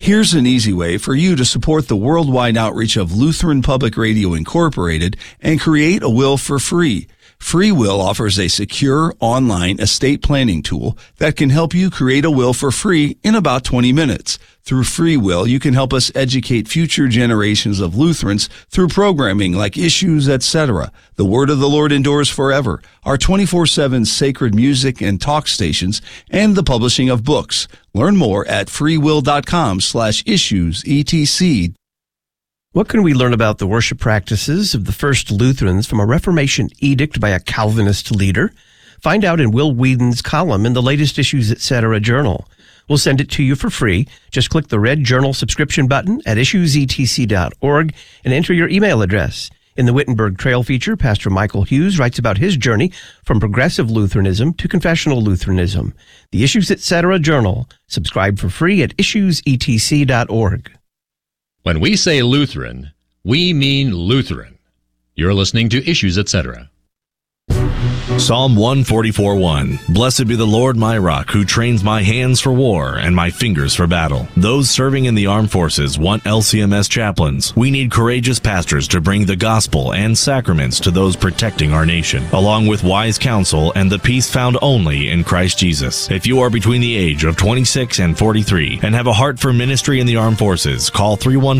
Here's an easy way for you to support the worldwide outreach of Lutheran Public Radio Incorporated and create a will for free. Free Will offers a secure online estate planning tool that can help you create a will for free in about 20 minutes. Through Free Will, you can help us educate future generations of Lutherans through programming like Issues, etc. The Word of the Lord Endures Forever, our 24/7 sacred music and talk stations, and the publishing of books. Learn more at freewill.com/issues, etc. What can we learn about the worship practices of the first Lutherans from a Reformation edict by a Calvinist leader? Find out in Will Whedon's column in the latest Issues, etc. journal. We'll send it to you for free. Just click the red journal subscription button at issuesetc.org and enter your email address. In the Wittenberg Trail feature, Pastor Michael Hughes writes about his journey from progressive Lutheranism to confessional Lutheranism. The Issues, etc. journal. Subscribe for free at issuesetc.org. When we say Lutheran, we mean Lutheran. You're listening to Issues, etc. Psalm 144:1. Blessed be the Lord my rock, who trains my hands for war and my fingers for battle. Those serving in the armed forces want LCMS chaplains. We need courageous pastors to bring the gospel and sacraments to those protecting our nation, along with wise counsel and the peace found only in Christ Jesus. If you are between the age of 26 and 43 and have a heart for ministry in the armed forces, call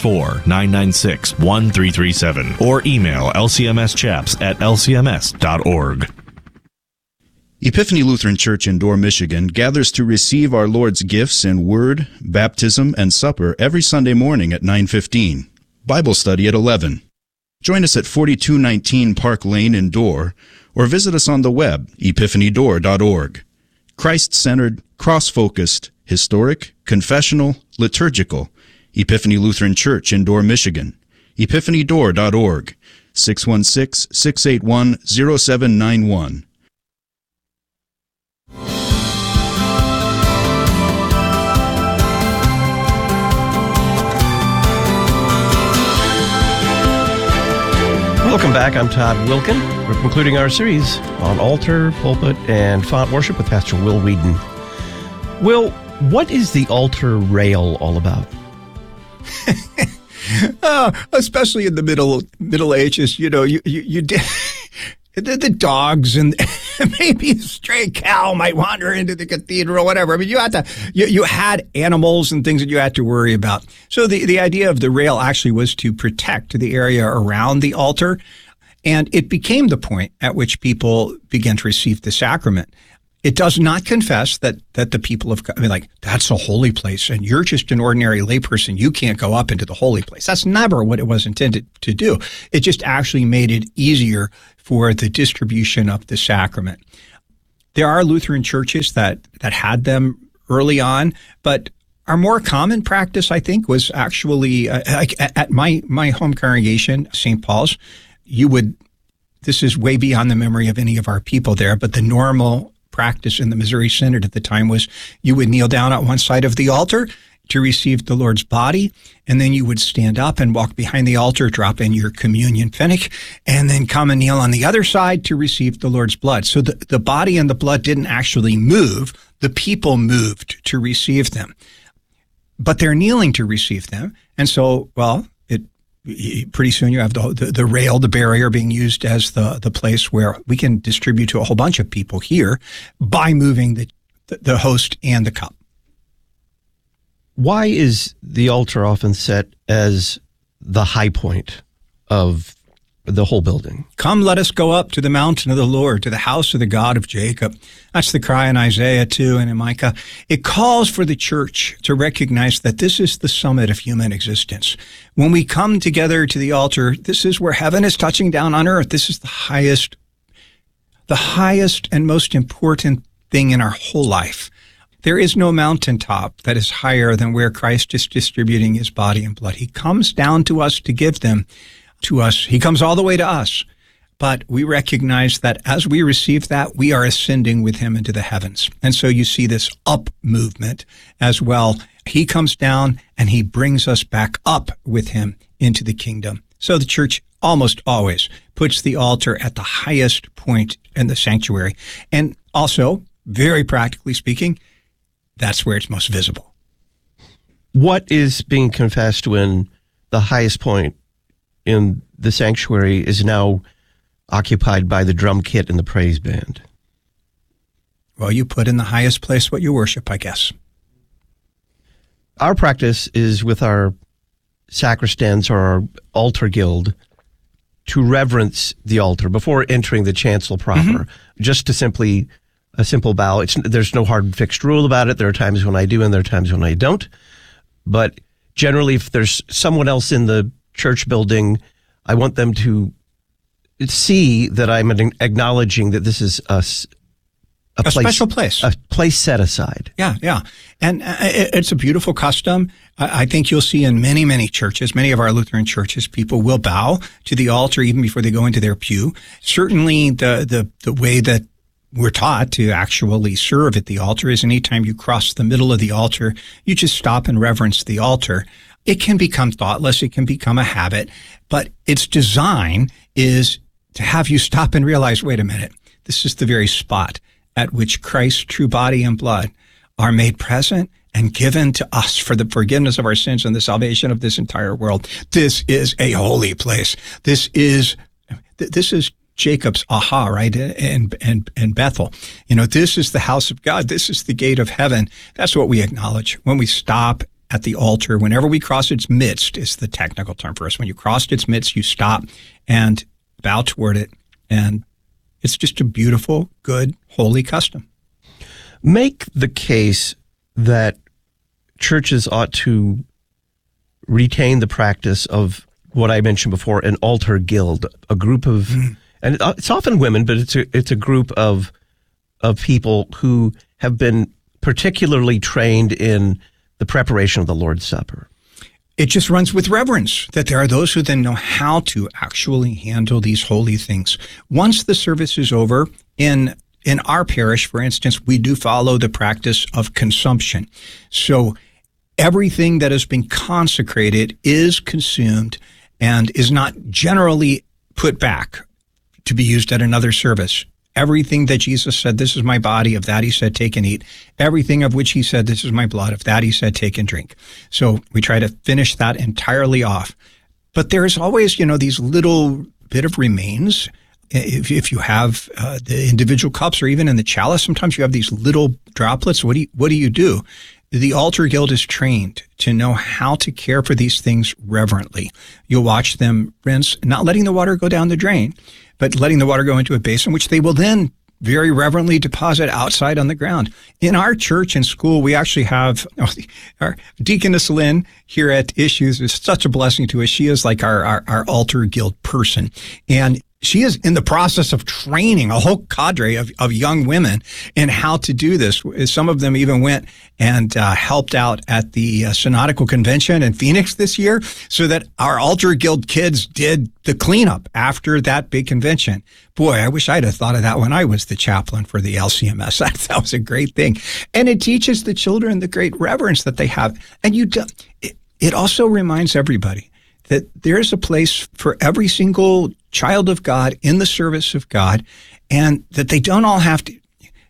314-996-1337 or email lcmschaps@lcms.org. Epiphany Lutheran Church in Dorr, Michigan gathers to receive our Lord's gifts in Word, Baptism, and Supper every Sunday morning at 9:15. Bible study at 11. Join us at 4219 Park Lane in Dorr, or visit us on the web, epiphanydorr.org. Christ-centered, cross-focused, historic, confessional, liturgical. Epiphany Lutheran Church in Dorr, Michigan. epiphanydorr.org. 616-681-0791. Welcome back. I'm Todd Wilkin. We're concluding our series on altar, pulpit, and font worship with Pastor Will Whedon. Will, what is the altar rail all about? Especially in the Middle Ages, you did the dogs and maybe a stray cow might wander into the cathedral or whatever. I mean, you had animals and things that you had to worry about. So the idea of the rail actually was to protect the area around the altar, and it became the point at which people began to receive the sacrament. It does not confess that the people of God, I mean, like, that's a holy place and you're just an ordinary layperson. You can't go up into the holy place. That's never what it was intended to do. It just actually made it easier for the distribution of the sacrament. There are Lutheran churches that had them early on, but our more common practice, I think, was actually at my home congregation, St. Paul's. This is way beyond the memory of any of our people there, but the normal practice in the Missouri Synod at the time was you would kneel down at one side of the altar to receive the Lord's body, and then you would stand up and walk behind the altar, drop in your communion pfennig, and then come and kneel on the other side to receive the Lord's blood. So the body and the blood didn't actually move. The people moved to receive them. But they're kneeling to receive them. And so, pretty soon you have the rail, the barrier being used as the place where we can distribute to a whole bunch of people here by moving the host and the cup. Why is the altar often set as the high point of the whole building? Come, let us go up to the mountain of the Lord, to the house of the God of Jacob. That's the cry in Isaiah 2 and in Micah. It calls for the church to recognize that this is the summit of human existence. When we come together to the altar, this is where heaven is touching down on earth. This is the highest and most important thing in our whole life. There is no mountaintop that is higher than where Christ is distributing his body and blood. He comes down to us to give them to us. He comes all the way to us. But we recognize that as we receive that, we are ascending with him into the heavens. And so you see this up movement as well. He comes down and he brings us back up with him into the kingdom. So the church almost always puts the altar at the highest point in the sanctuary. And also, very practically speaking, that's where it's most visible. What is being confessed when the highest point in the sanctuary is now occupied by the drum kit and the praise band? Well, you put in the highest place what you worship, I guess. Our practice is with our sacristans or our altar guild to reverence the altar before entering the chancel proper, just to a simple bow. There's no hard fixed rule about it. There are times when I do and there are times when I don't. But generally, if there's someone else in the church building, I want them to see that I'm acknowledging that this is a special place. A place set aside. Yeah. And it's a beautiful custom. I think you'll see in many, many churches, many of our Lutheran churches, people will bow to the altar even before they go into their pew. Certainly the way that we're taught to actually serve at the altar is anytime you cross the middle of the altar, you just stop and reverence the altar. It can become thoughtless. It can become a habit, but its design is to have you stop and realize, wait a minute, this is the very spot at which Christ's true body and blood are made present and given to us for the forgiveness of our sins and the salvation of this entire world. This is a holy place. This is Jacob's aha, right? And Bethel. This is the house of God. This is the gate of heaven. That's what we acknowledge when we stop at the altar. Whenever we cross its midst is the technical term for us. When you crossed its midst, you stop and bow toward it. And it's just a beautiful, good, holy custom. Make the case that churches ought to retain the practice of what I mentioned before, an altar guild, a group of, and it's often women, but it's a group of people who have been particularly trained in the preparation of the Lord's Supper. It just runs with reverence that there are those who then know how to actually handle these holy things. Once the service is over, in our parish, for instance, we do follow the practice of consumption. So everything that has been consecrated is consumed and is not generally put back to be used at another service. Everything that Jesus said, this is my body, of that he said, take and eat. Everything of which he said, this is my blood, of that he said, take and drink. So we try to finish that entirely off. But there's always, these little bit of remains. If you have the individual cups or even in the chalice, sometimes you have these little droplets. What do you do? The altar guild is trained to know how to care for these things reverently. You'll watch them rinse, not letting the water go down the drain, but letting the water go into a basin, which they will then very reverently deposit outside on the ground. In our church and school, we actually have our Deaconess Lynn here at Issues is such a blessing to us. She is like our altar guild person. And she is in the process of training a whole cadre of young women in how to do this. Some of them even went and helped out at the Synodical Convention in Phoenix this year so that our Altar Guild kids did the cleanup after that big convention. Boy, I wish I'd have thought of that when I was the chaplain for the LCMS. That was a great thing. And it teaches the children the great reverence that they have. And it also reminds everybody that there's a place for every single child of God in the service of God, and that they don't all have to.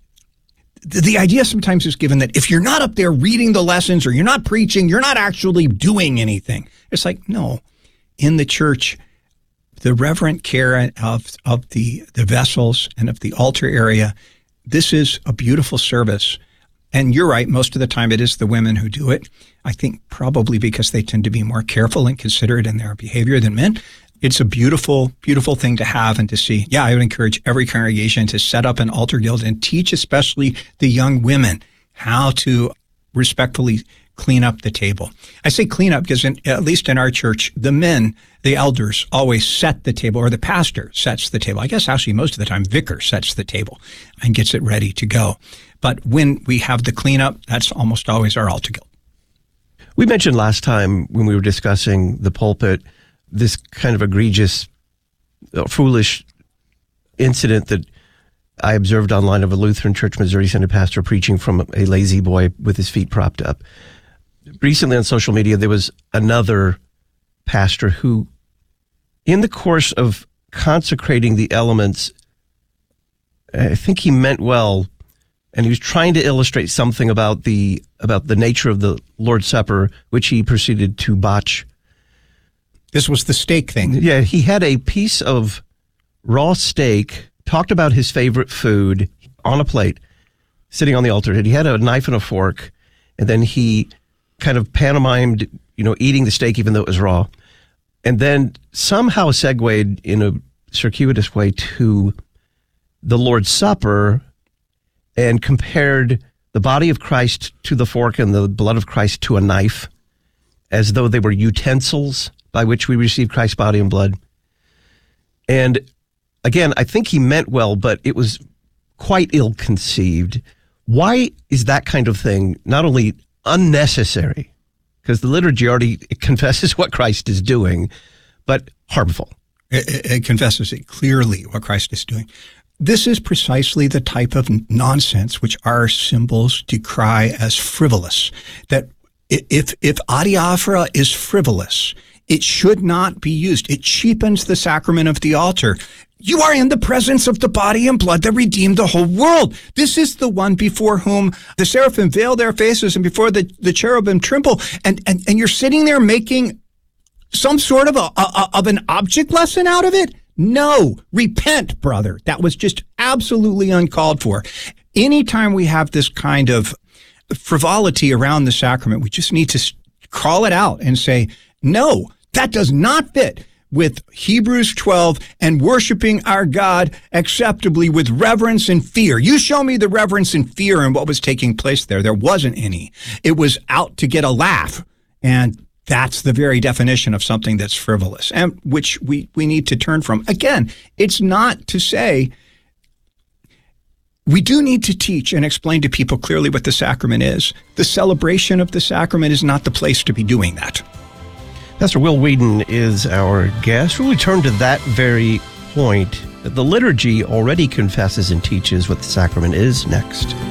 The idea sometimes is given that if you're not up there reading the lessons or you're not preaching, you're not actually doing anything. It's like, no. In the church, the reverent care of the vessels and of the altar area, this is a beautiful service. And you're right, most of the time it is the women who do it. I think probably because they tend to be more careful and considerate in their behavior than men. It's a beautiful, beautiful thing to have and to see. Yeah, I would encourage every congregation to set up an altar guild and teach especially the young women how to respectfully clean up the table. I say clean up because at least in our church, the men, the elders, always set the table, or the pastor sets the table. I guess actually most of the time, vicar sets the table and gets it ready to go. But when we have the cleanup, that's almost always our altar guild. We mentioned last time when we were discussing the pulpit, this kind of egregious, foolish incident that I observed online of a Lutheran Church Missouri Synod pastor preaching from a lazy boy with his feet propped up. Recently on social media, there was another pastor who, in the course of consecrating the elements, I think he meant well, and he was trying to illustrate something about the nature of the Lord's Supper, which he proceeded to botch. This was the steak thing. Yeah, he had a piece of raw steak, talked about his favorite food on a plate, sitting on the altar. He had a knife and a fork, and then he kind of pantomimed, eating the steak even though it was raw, and then somehow segued in a circuitous way to the Lord's Supper and compared the body of Christ to the fork and the blood of Christ to a knife, as though they were utensils by which we receive Christ's body and blood. And again, I think he meant well, but it was quite ill-conceived. Why is that kind of thing not only unnecessary, because the liturgy already confesses what Christ is doing, but harmful? It confesses it clearly what Christ is doing. This is precisely the type of nonsense which our symbols decry as frivolous. That if adiaphora is frivolous, it should not be used. It cheapens the sacrament of the altar. You are in the presence of the body and blood that redeemed the whole world. This is the one before whom the seraphim veil their faces and before the cherubim tremble. And you're sitting there making some sort of an object lesson out of it? No. Repent, brother. That was just absolutely uncalled for. Anytime we have this kind of frivolity around the sacrament, we just need to call it out and say, no, that does not fit with Hebrews 12 and worshiping our God acceptably with reverence and fear. You show me the reverence and fear in what was taking place there. There wasn't any. It was out to get a laugh. And that's the very definition of something that's frivolous, and which we need to turn from. Again, it's not to say we do need to teach and explain to people clearly what the sacrament is. The celebration of the sacrament is not the place to be doing that. Pastor Will Weedon is our guest. We'll return to that very point. The liturgy already confesses and teaches what the sacrament is next.